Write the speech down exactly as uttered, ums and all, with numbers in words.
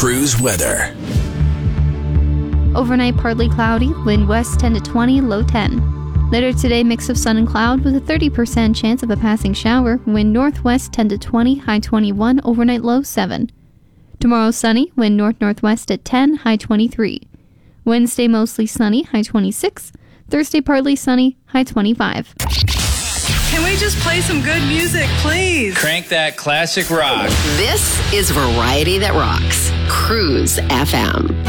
Cruise weather. Overnight, partly cloudy, wind west ten to twenty, low ten. Later today, mix of sun and cloud with a thirty percent chance of a passing shower, wind northwest ten to twenty, high twenty-one, overnight low seven. Tomorrow sunny, wind north-northwest at ten, high twenty-three. Wednesday mostly sunny, high twenty-six. Thursday partly sunny, high twenty-five. Can we just play some good music, please? Crank that classic rock. This is Variety That Rocks. Cruise F M.